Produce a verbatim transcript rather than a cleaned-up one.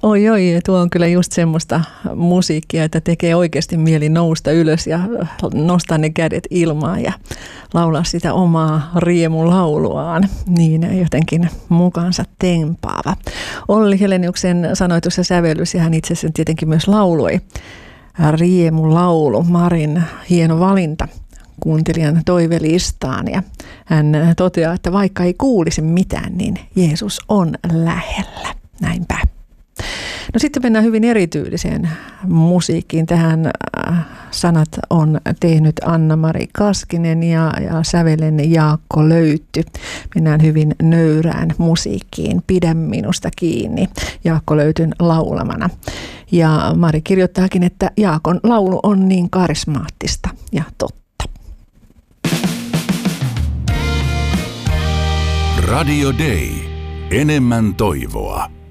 Oi oi, tuo on kyllä just semmoista musiikkia, että tekee oikeasti mieli nousta ylös ja nostaa ne kädet ilmaan ja laulaa sitä omaa riemulauluaan. Niin jotenkin mukaansa tempaava. Olli Heleniuksen sanoitus ja sävellys, ja hän itse asiassa tietenkin myös lauloi. Riemulaulu, Marin hieno valinta kuuntelijan toivelistaan, ja hän toteaa, että vaikka ei kuulisi mitään, niin Jeesus on lähellä. Näinpä. No sitten mennään hyvin erityyliseen musiikkiin. Tähän sanat on tehnyt Anna-Mari Kaskinen ja, ja sävelen Jaakko Löytty. Mennään hyvin nöyrään musiikkiin. Pidä minusta kiinni Jaakko Löytyn laulamana. Ja Mari kirjoittaakin, että Jaakon laulu on niin karismaattista ja totta. Radio Day. Enemmän toivoa.